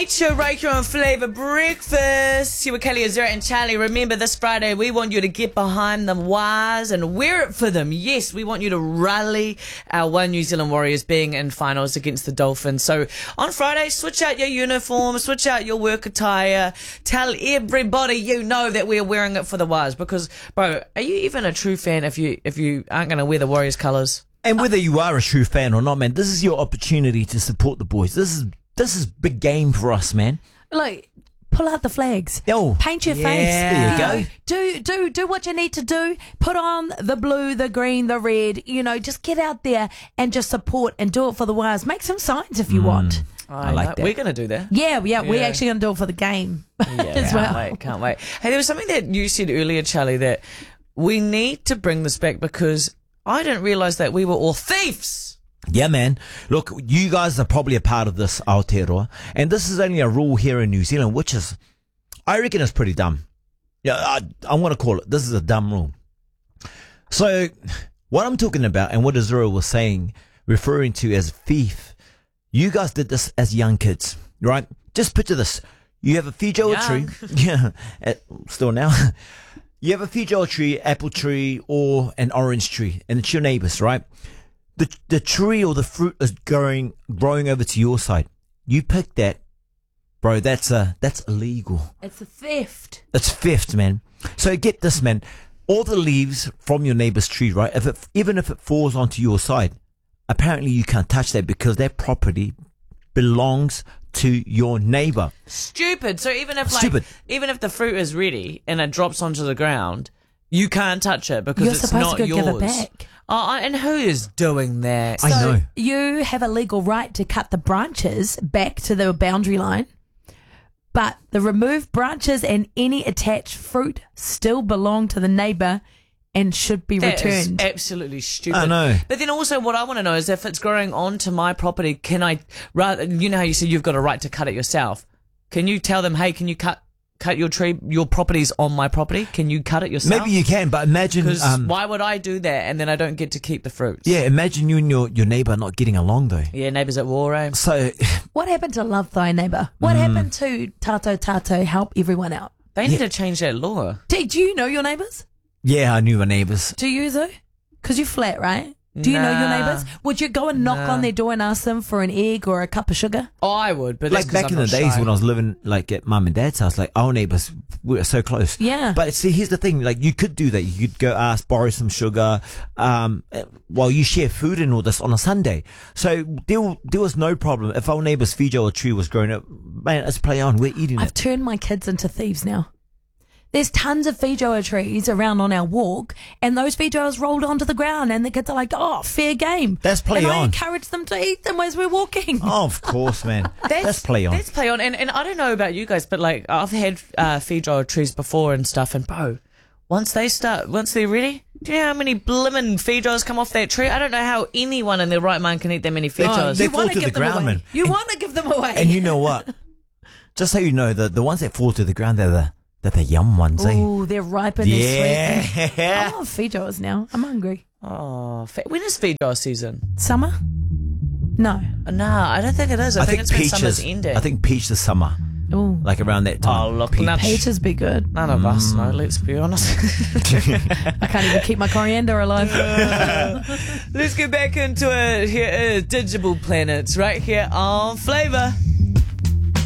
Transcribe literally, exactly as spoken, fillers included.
Late show right here on Flavour Breakfast. You were Kelly Azura and Charlie. Remember, this Friday we want you to get behind the wires and wear it for them. Yes, we want you to rally our One New Zealand Warriors being in finals against the Dolphins. So on Friday, switch out your uniform, switch out your work attire. Tell everybody you know that we're wearing it for the wires. Because, bro, are you even a true fan if you if you aren't going to wear the Warriors colours? And whether you are a true fan or not, man, this is your opportunity to support the boys. This is This is big game for us, man. Like, pull out the flags. Oh, paint your yeah, face. there you go. know, do do do what you need to do. Put on the blue, the green, the red. You know, just get out there and just support and do it for the Wires. Make some signs if you Mm, want. I like know. that. We're going to do that. Yeah, yeah, we're Yeah. actually going to do it for the game Yeah, as can't well. wait, can't wait. Hey, there was something that you said earlier, Charlie, that we need to bring this back because I didn't realise that we were all thieves. Yeah, man. Look, you guys are probably a part of this Aotearoa, and this is only a rule here in New Zealand, which is, I reckon it's pretty dumb. Yeah, I, I want to call it, this is a dumb rule. So, what I'm talking about, and what Azura was saying, referring to as thief, you guys did this as young kids, right? Just picture this. You have a feijoa Young. tree. Yeah, at, still now. You have a feijoa tree, apple tree, or an orange tree, and it's your neighbours, right? The the tree or the fruit is growing growing over to your side. You pick that, bro. That's a that's illegal. It's a theft. It's theft, man. So get this, man. All the leaves from your neighbour's tree, right? If it even if it falls onto your side, apparently you can't touch that because that property belongs to your neighbour. Stupid. So even if like, Stupid. even if the fruit is ready and it drops onto the ground, you can't touch it because You're it's supposed not to go yours. give it back. Oh, and who is doing that? I So know. you have a legal right to cut the branches back to the boundary line, but the removed branches and any attached fruit still belong to the neighbour and should be That is returned. absolutely stupid. I know. But then also what I want to know is if it's growing onto my property, can I, rather, you know how you said you've got a right to cut it yourself. Can you tell them, hey, can you cut cut your tree, your property's on my property? Can you cut it yourself? Maybe you can, but imagine. Because Um, why would I do that and then I don't get to keep the fruits? yeah, imagine you and your your neighbour not getting along though. Yeah, neighbours at war, eh? So What happened to love thy neighbour? What happened to tato tato help everyone out? They need to change that law. Do, do you know your neighbours? yeah, I knew my neighbours. Do you though? Because you're flat, right? Do you know your Nah. neighbours? Would you go and knock Nah. on their door and ask them for an egg or a cup of sugar? Oh, I would, but that's Like 'cause back I'm in the not days shy. when I was living like at mum and dad's house, like our neighbours we were so close. Yeah. But see, here's the thing: like you could do that. You could go ask, borrow some sugar, um, while you share food and all this on a Sunday. So there, there was no problem if our neighbour's feijoa tree was growing up. Man, let's play on. We're eating I've it. turned my kids into thieves now. There's tons of feijoa trees around on our walk, and those feijoas rolled onto the ground, and the kids are like, "Oh, fair game." That's play and I on. encourage them to eat them as we're walking. Oh, of course, man. That's, play on. That's play on. And, and I don't know about you guys, but like I've had uh, feijoa trees before and stuff, and bro, once they start, once they're ready, do you know how many blimmin' feijoas come off that tree? I don't know how anyone in their right mind can eat that many feijoas. they you fall want to to the give them ground, away. man. You want to give them away. And you know what? Just so you know, the the ones that fall to the ground, they're the they're the yum ones, eh? Ooh, they're ripe and they're sweet. Yeah. I love feijoas now. I'm hungry. Oh, fe- when is feijoa season? Summer? No. Uh, Nah, I don't think it is. I, I think, think it's when peach summer's is. ending. I think peach is summer, Ooh. like around that time. Oh, look, Peach. now- Peaches be good. None of us know, let's be honest. I can't even keep my coriander alive. Let's get back into it. Here is Digital Planets right here on Flavour.